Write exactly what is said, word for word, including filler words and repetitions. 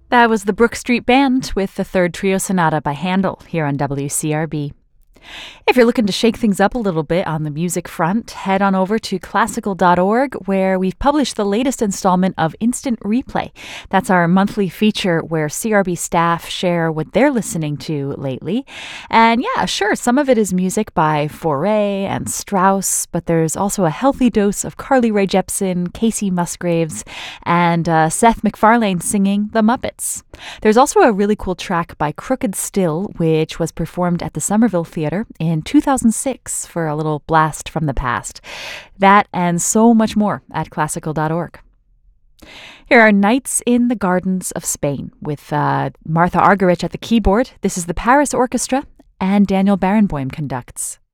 That was the Brook Street Band with the Third Trio Sonata by Handel here on W C R B. If you're looking to shake things up a little bit on the music front, head on over to classical dot org, where we've published the latest installment of Instant Replay. That's our monthly feature where C R B staff share what they're listening to lately. And yeah, sure, some of it is music by Fauré and Strauss, but there's also a healthy dose of Carly Rae Jepsen, Casey Musgraves, and uh, Seth MacFarlane singing The Muppets. There's also a really cool track by Crooked Still, which was performed at the Somerville Theatre in two thousand six for a little blast from the past. That and so much more at classical dot org. Here are Nights in the Gardens of Spain with uh, Martha Argerich at the keyboard. This is the Paris Orchestra, and Daniel Barenboim conducts.